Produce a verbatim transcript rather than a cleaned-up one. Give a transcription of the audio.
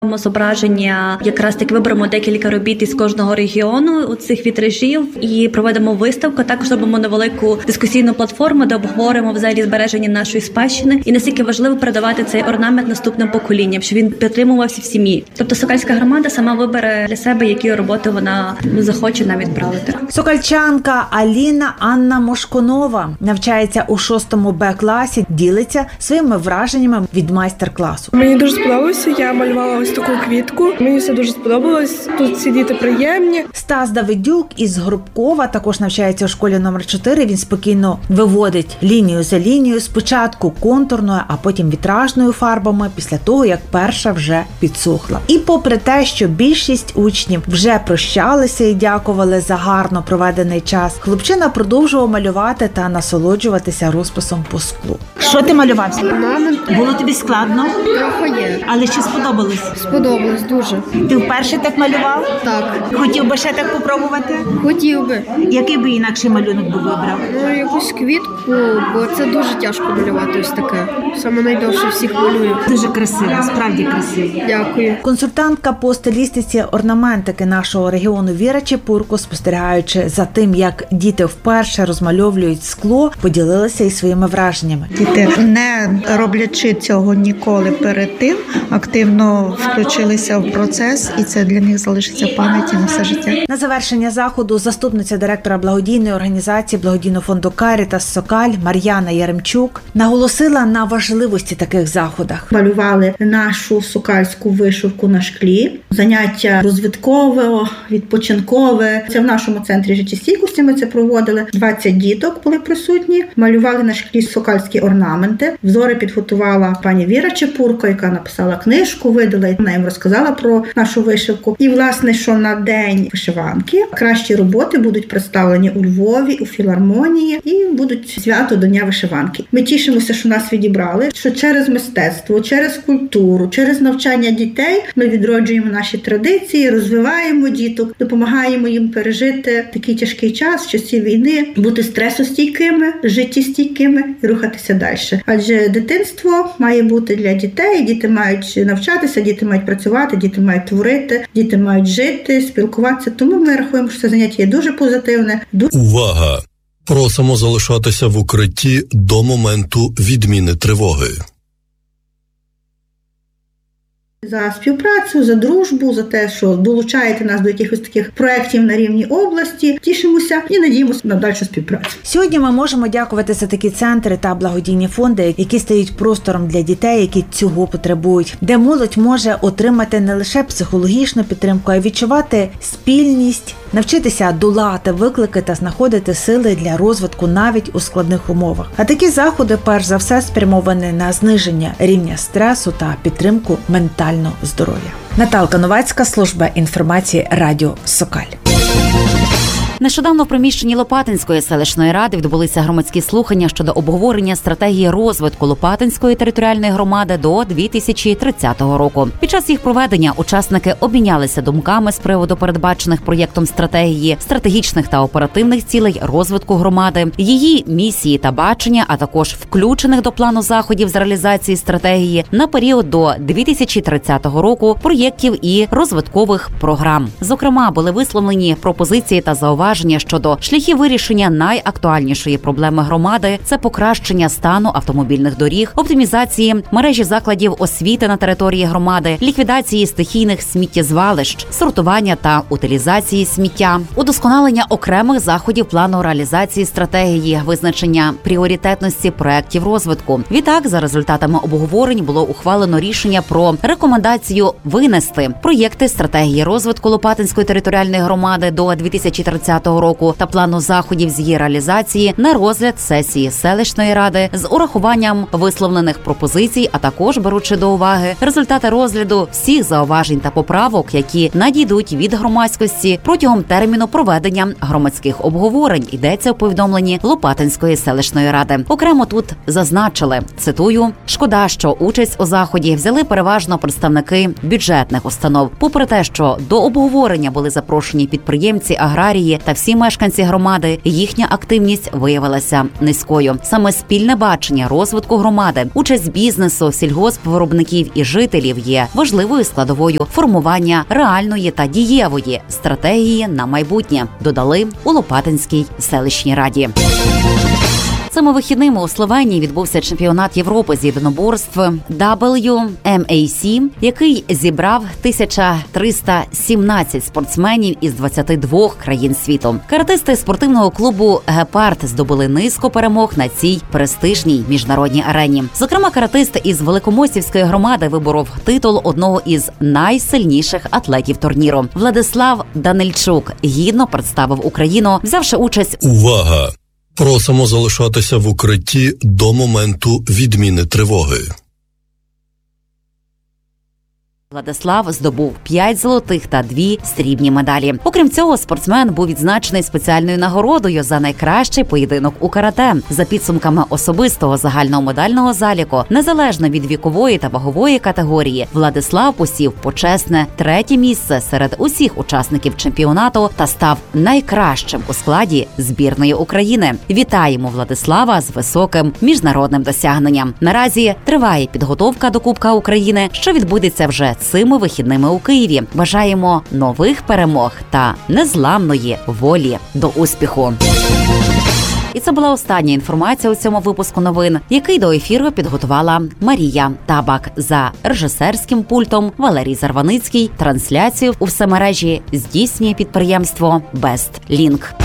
Зображення, якраз так виберемо декілька робіт із кожного регіону у цих вітражів і проведемо виставку. Також робимо невелику дискусійну платформу, де обговоримо взагалі збереження нашої спадщини і наскільки важливо передавати цей орнамент наступним поколінням, щоб він підтримувався в сім'ї. Тобто сокальська громада сама вибере для себе, які роботи вона захоче нам відправити. Сокальчанка Аліна Анна Мошконова навчається у шостому Б класі, ділиться своїми враженнями від майстер-класу. Мені дуже сподобалося, я малювала ось таку квітку. Мені все дуже сподобалось. Тут ці діти приємні. Стас Давидюк із Грубкова також навчається у школі номер чотири. Він спокійно виводить лінію за лінією, спочатку контурною, а потім вітражною фарбами, після того, як перша вже підсохла. І попри те, що більшість учнів вже прощалися і дякували за гарно проведений час, хлопчина продовжував малювати та насолоджуватися розписом по склу. Що ти малював? Орнамент. Було тобі складно? Трохи є. Але що сподобалось? Сподобалось дуже. Ти вперше так малював? Так. Хотів би ще так попробувати? Хотів би. Який би інакший малюнок би вибрав? Ну, якусь квітку, бо це дуже тяжко малювати ось таке. Саме найдовше всіх малюю. Дуже красиво, справді красиво. Дякую. Консультантка по стилістиці орнаментики нашого регіону Віра Чепурко, спостерігаючи за тим, як діти вперше розмальовують скло, поділилася із своїми враженнями. Діти, не роблячи цього ніколи перед тим, активно включилися в процес, і це для них залишиться в пам'яті на все життя. На завершення заходу заступниця директора благодійної організації благодійного фонду «Карітас Сокаль» Мар'яна Яремчук наголосила на важливості таких заходах. Малювали нашу сокальську вишивку на шклі. Заняття розвиткове, відпочинкове. Це в нашому центрі життєстійкості ми це проводили. двадцять діток були присутні. Малювали на шклі сокальські орнаменти. Взори підготувала пані Віра Чепурко, яка написала книжку, видала, і вона їм розказала про нашу вишивку. І, власне, що на день вишиванки кращі роботи будуть представлені у Львові, у філармонії і будуть свято до Дня вишиванки. Ми тішимося, що нас відібрали, що через мистецтво, через культуру, через навчання дітей ми відроджуємо наші традиції, розвиваємо діток, допомагаємо їм пережити такий тяжкий час, в часі війни, бути стресостійкими, життєстійкими і рухатися далі. Адже дитинство має бути для дітей, діти мають навчатися, діти мають працювати, діти мають творити, діти мають жити, спілкуватися. Тому ми рахуємо, що це заняття є дуже позитивне. Увага! Просимо залишатися в укритті до моменту відміни тривоги. За співпрацю, за дружбу, за те, що долучаєте нас до якихось таких проєктів на рівні області. Тішимося і надіємося на дальшу співпрацю. Сьогодні ми можемо дякувати за такі центри та благодійні фонди, які стають простором для дітей, які цього потребують, де молодь може отримати не лише психологічну підтримку, а й відчувати спільність, навчитися долати виклики та знаходити сили для розвитку навіть у складних умовах. А такі заходи, перш за все, спрямовані на зниження рівня стресу та підтримку ментального здоров'я. Наталка Новацька, служба інформації радіо Сокаль. Нещодавно в приміщенні Лопатинської селищної ради відбулися громадські слухання щодо обговорення стратегії розвитку Лопатинської територіальної громади до дві тисячі тридцятого року. Під час їх проведення учасники обмінялися думками з приводу передбачених проєктом стратегії, стратегічних та оперативних цілей розвитку громади, її місії та бачення, а також включених до плану заходів з реалізації стратегії на період до дві тисячі тридцятого року проєктів і розвиткових програм. Зокрема, були висловлені пропозиції та зауваження щодо шляхів вирішення найактуальнішої проблеми громади – це покращення стану автомобільних доріг, оптимізації мережі закладів освіти на території громади, ліквідації стихійних сміттєзвалищ, сортування та утилізації сміття, удосконалення окремих заходів плану реалізації стратегії, визначення пріоритетності проєктів розвитку. Відтак, за результатами обговорень було ухвалено рішення про рекомендацію винести проєкти стратегії розвитку Лопатинської територіальної громади до дві тисячі тридцятого року та плану заходів з її реалізації на розгляд сесії селищної ради з урахуванням висловлених пропозицій, а також беручи до уваги результати розгляду всіх зауважень та поправок, які надійдуть від громадськості протягом терміну проведення громадських обговорень, йдеться у повідомленні Лопатинської селищної ради. Окремо тут зазначили, цитую, «Шкода, що участь у заході взяли переважно представники бюджетних установ. Попри те, що до обговорення були запрошені підприємці, аграрії та та всі мешканці громади, їхня активність виявилася низькою. Саме спільне бачення розвитку громади, участь бізнесу, сільгоспвиробників і жителів є важливою складовою формування реальної та дієвої стратегії на майбутнє, додали у Лопатинській селищній раді. Цими вихідними у Словенії відбувся чемпіонат Європи з єдиноборств дабл ю ем ей сі, який зібрав тисяча триста сімнадцять спортсменів із двадцяти двох країн світу. Каратисти спортивного клубу «Гепард» здобули низку перемог на цій престижній міжнародній арені. Зокрема, каратист із Великомостівської громади виборов титул одного із найсильніших атлетів турніру. Владислав Данильчук гідно представив Україну, взявши участь. Увага! Просимо залишатися в укритті до моменту відміни тривоги. Владислав здобув п'ять золотих та дві срібні медалі. Окрім цього, спортсмен був відзначений спеціальною нагородою за найкращий поєдинок у карате. За підсумками особистого загального медального заліку, незалежно від вікової та вагової категорії, Владислав посів почесне третє місце серед усіх учасників чемпіонату та став найкращим у складі збірної України. Вітаємо Владислава з високим міжнародним досягненням. Наразі триває підготовка до Кубка України, що відбудеться вже цими вихідними у Києві. Бажаємо нових перемог та незламної волі до успіху. І це була остання інформація у цьому випуску новин, який до ефіру підготувала Марія Табак. За режисерським пультом Валерій Зарваницький. Трансляцію у всемережі здійснює підприємство Бест Лінк.